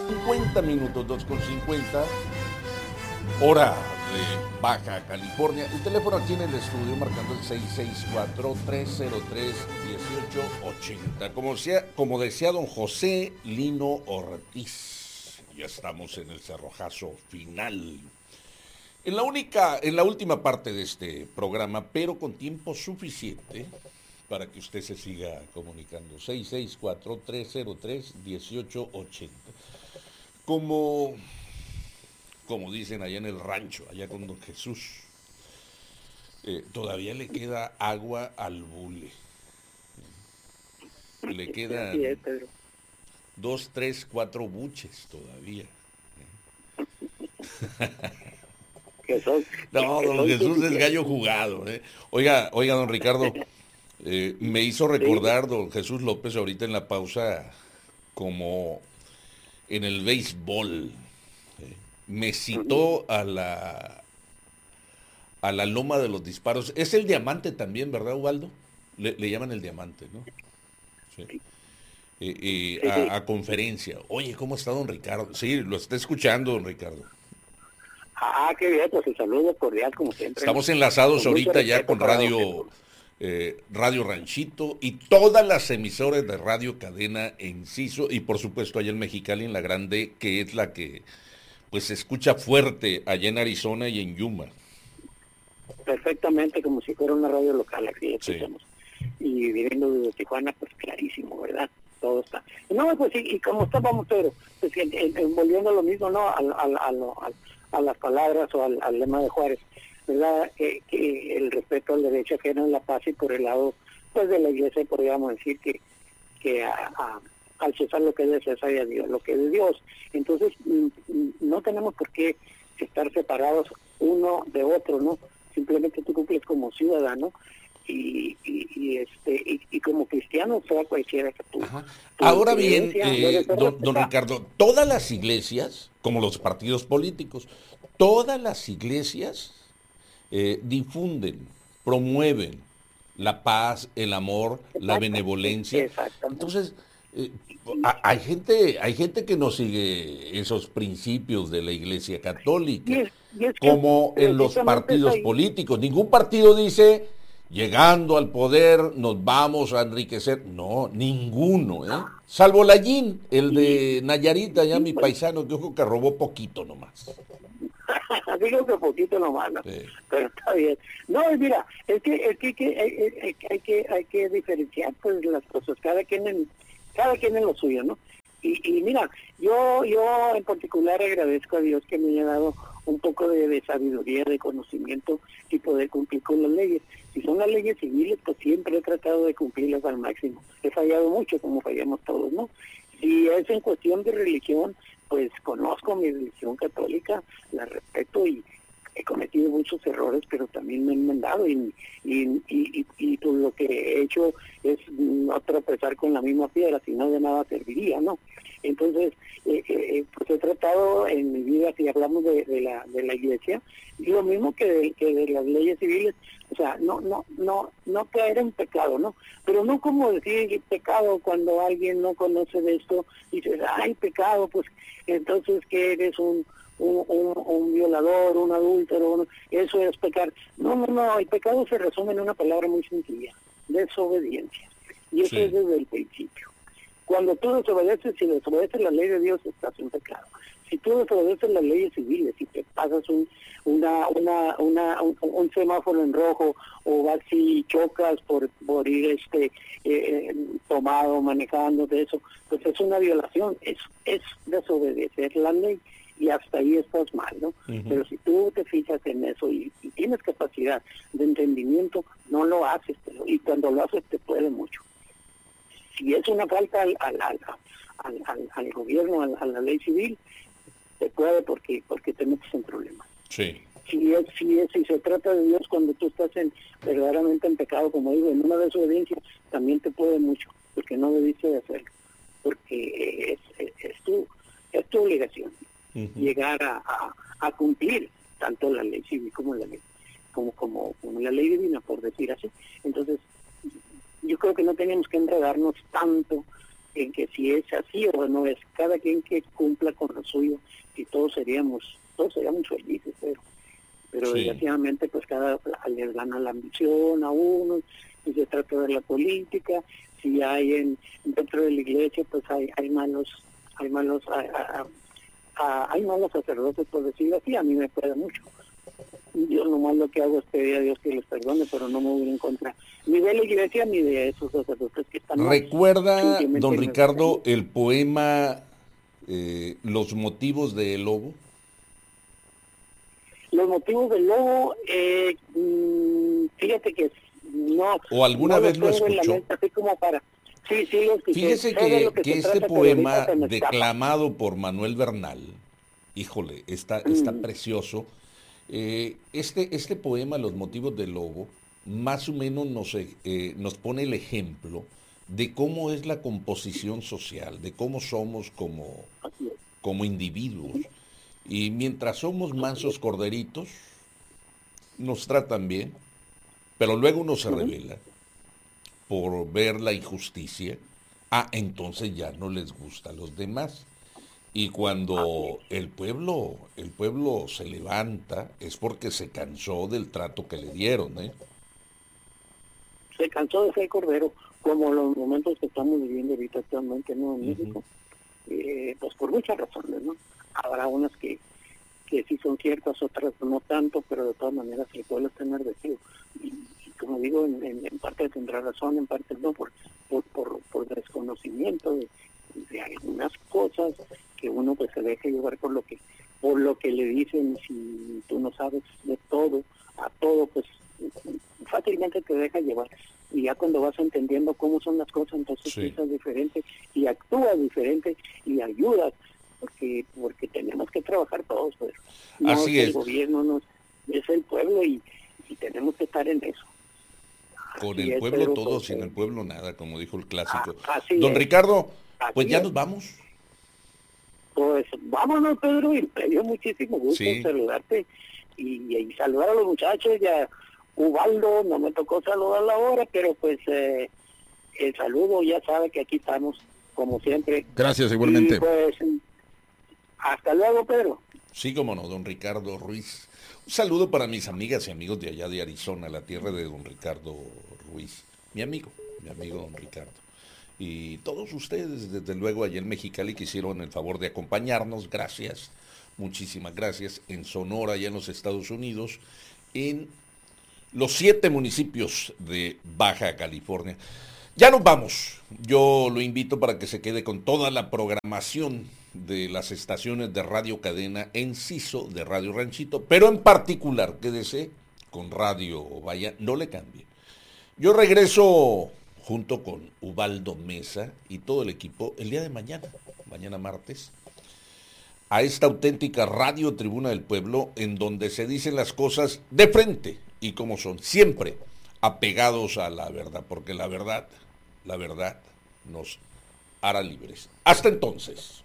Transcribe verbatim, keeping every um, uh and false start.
cincuenta minutos, dos con cincuenta, hora de Baja California. El teléfono aquí en el estudio marcando el seis seis cuatro, tres cero tres, uno ocho ocho cero. Como, sea, como decía don José Lino Ortiz, ya estamos en el cerrojazo final. En la, única, en la última parte de este programa, pero con tiempo suficiente para que usted se siga comunicando. seis seis cuatro, tres cero tres, uno ocho ocho cero. Como, como dicen allá en el rancho, allá con don Jesús, eh, todavía le queda agua al bule. Le quedan dos, tres, cuatro buches todavía. Que son, no, que don son Jesús es gallo jugado. ¿eh? Oiga, oiga, don Ricardo, eh, me hizo recordar don Jesús López ahorita en la pausa como en el béisbol. ¿eh? Me citó a la a la loma de los disparos. Es el diamante también, ¿verdad, Ubaldo? Le, le llaman el diamante, ¿no? Sí. Eh, eh, sí, sí. A, a conferencia. Oye, ¿cómo está don Ricardo? Sí, lo está escuchando, don Ricardo. Ah, qué bien, pues el saludo cordial como siempre. Estamos ¿no? enlazados Con ahorita ya con Radio, eh, Radio Ranchito y todas las emisoras de Radio Cadena Enciso y por supuesto allá en Mexicali en la Grande, que es la que pues se escucha fuerte allá en Arizona y en Yuma. Perfectamente, como si fuera una radio local, aquí escuchamos. Sí. Y viviendo desde Tijuana, pues clarísimo, ¿verdad? Todo está. No, pues y, y como estábamos, pero pues, volviendo a lo mismo, ¿no? A, a, a, a, a las palabras o al, al lema de Juárez, ¿verdad? Que, que el respeto al derecho ajeno en la paz y por el lado, pues de la iglesia podríamos decir que, que a, a, al César lo que es de César y a Dios lo que es de Dios. Entonces, no tenemos por qué estar separados uno de otro, ¿no? Simplemente tú cumples como ciudadano y, y, y este y, y como cristiano sea cualquiera que tú. Ahora bien, eh, don, don Ricardo, todas las iglesias, como los partidos políticos, todas las iglesias eh, difunden, promueven la paz, el amor, Exacto. la benevolencia. Entonces, eh, hay gente, hay gente que no sigue esos principios de la Iglesia Católica, y es, y es como en los partidos políticos. Ningún partido dice, llegando al poder nos vamos a enriquecer. No, ninguno, ¿eh? Salvo Layín, el de Nayarita, ya mi paisano, que ojo que robó poquito nomás. Digo que poquito nomás, ¿no? Sí. Pero está bien. No, mira, es que, es que, que hay, hay, hay que hay que diferenciar pues las cosas, cada quien en, cada quien en lo suyo, ¿no? Y, y mira, yo yo en particular agradezco a Dios que me haya dado un poco de, de sabiduría, de conocimiento y poder cumplir con las leyes. Si son las leyes civiles, pues siempre he tratado de cumplirlas al máximo. He fallado mucho, como fallamos todos, ¿no? Si es en cuestión de religión, pues conozco mi religión católica, la respeto y he cometido muchos errores, pero también me he enmendado y, y, y, y, y pues lo que he hecho es no tropezar con la misma piedra, si no de nada serviría, ¿no? Entonces, eh, eh, pues he tratado en mi vida, si hablamos de, de, la, de la iglesia, y lo mismo que de, que de las leyes civiles, o sea, no no no no caer en pecado, ¿no? Pero no como decir pecado cuando alguien no conoce de esto y dices, ay, pecado, pues entonces que eres un un, un, un violador, un adúltero, un, eso es pecar. No, no, no, el pecado se resume en una palabra muy sencilla, desobediencia. Y eso sí. es desde el principio. Cuando tú desobedeces, si desobedeces la ley de Dios, estás en pecado. Si tú desobedeces las leyes civiles, si te pasas un una una una un, un semáforo en rojo o vas y chocas por por ir este eh, tomado manejando de eso, pues es una violación, es es desobedecer la ley y hasta ahí estás mal, ¿no? Uh-huh. Pero si tú te fijas en eso y, y tienes capacidad de entendimiento, no lo haces, pero, y cuando lo haces te puede mucho. Si es una falta al al al, al, al, al gobierno, a, a la ley civil, te puede porque porque te metes en problemas. Sí. Si es, si es, si se trata de Dios cuando tú estás en verdaderamente en pecado, como digo, en una desobediencia, también te puede mucho, porque no debiste de hacerlo, porque es, es, es tu es tu obligación uh-huh. llegar a, a, a cumplir tanto la ley civil como la ley como como como la ley divina, por decir así. Entonces yo creo que no tenemos que enredarnos tanto en que si es así o no es, cada quien que cumpla con lo suyo y todos seríamos, todos seríamos felices, pero, pero sí. Desgraciadamente pues cada les gana la ambición a uno, y se trata de la política, si hay en dentro de la iglesia pues hay, hay malos, hay malos, hay, hay malos sacerdotes, por decirlo así, a mí me puede mucho. Yo nomás lo que hago es pedir a Dios que les perdone, pero no me voy en contra ni de la iglesia ni de esos sacerdotes que están... ¿Recuerda, don Ricardo, el poema eh, Los motivos del lobo? Los motivos del lobo, eh, fíjate que no... ¿O alguna no vez lo escuchó? Mente, así como para... Sí, sí, lo escuché. Fíjese que, que, que este poema, declamado por Manuel Bernal, híjole, está, está mm. precioso. Eh, este, este poema, Los motivos del lobo, más o menos nos, eh, nos pone el ejemplo de cómo es la composición social, de cómo somos como, como individuos. Y mientras somos mansos corderitos, nos tratan bien, pero luego uno se revela por ver la injusticia. Ah, entonces ya no les gusta a los demás. Y cuando el pueblo, el pueblo se levanta, es porque se cansó del trato que le dieron, ¿eh? Se cansó de ser cordero, como los momentos que estamos viviendo ahorita actualmente, ¿no? En uh-huh. México. Eh, pues por muchas razones, ¿no? Habrá unas que, que sí son ciertas, otras no tanto, pero de todas maneras el pueblo está enardecido. Y, y como digo, en, en, en parte tendrá razón, en parte no, por, por, por, por desconocimiento de, de algunas cosas que uno pues se deja llevar por lo que por lo que le dicen. Si tú no sabes de todo, a todo pues fácilmente te deja llevar, y ya cuando vas entendiendo cómo son las cosas, entonces sí. piensas diferente y actúas diferente y ayudas, porque porque tenemos que trabajar todos, pues no Así es es. El gobierno, no es el pueblo, y, y tenemos que estar en eso. Con Así el es, pueblo pero, todo, pues, sin el pueblo nada, como dijo el clásico. Así Don es. Ricardo, pues Así ya es. nos vamos. Pues vámonos, Pedro, y me dio muchísimo gusto sí. saludarte y, y saludar a los muchachos. Ya Ubaldo, no me tocó saludarla ahora, pero pues eh, el saludo, ya sabe que aquí estamos, como siempre. Gracias, igualmente. Y pues, hasta luego, Pedro. Sí, como no, don Ricardo Ruiz. Un saludo para mis amigas y amigos de allá de Arizona, la tierra de don Ricardo Ruiz. Mi amigo, mi amigo don Ricardo. Y todos ustedes, desde luego, allá en Mexicali, que hicieron el favor de acompañarnos. Gracias, muchísimas gracias. En Sonora, allá en los Estados Unidos, en los siete municipios de Baja California. Ya nos vamos. Yo lo invito para que se quede con toda la programación de las estaciones de Radio Cadena Enciso, de Radio Ranchito, pero en particular, quédese con Radio Vaya, no le cambie. Yo regreso junto con Ubaldo Mesa y todo el equipo el día de mañana, mañana martes, a esta auténtica Radio Tribuna del Pueblo, en donde se dicen las cosas de frente y como son, siempre apegados a la verdad, porque la verdad, la verdad nos hará libres. Hasta entonces.